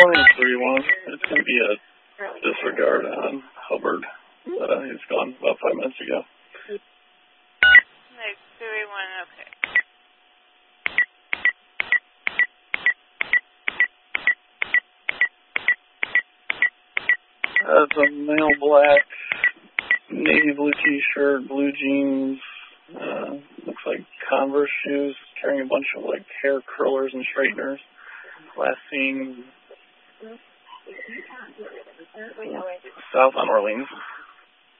Orleans 3-1. It's going to be a disregard on Hubbard. He's gone about 5 minutes ago. Nice, 3-1, okay. That's a male black, navy blue t-shirt, blue jeans, looks like Converse shoes, carrying a bunch of like hair curlers and straighteners. Last seen south on Orleans.